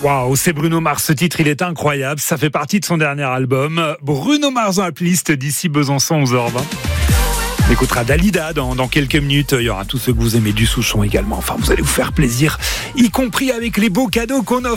Waouh, c'est Bruno Mars. Ce titre, il est incroyable. Ça fait partie de son dernier album. Bruno Mars en playlist d'ici Besançon, 11h20. On écoutera Dalida dans quelques minutes. Il y aura tous ceux que vous aimez du Souchon également. Enfin, vous allez vous faire plaisir, y compris avec les beaux cadeaux qu'on offre.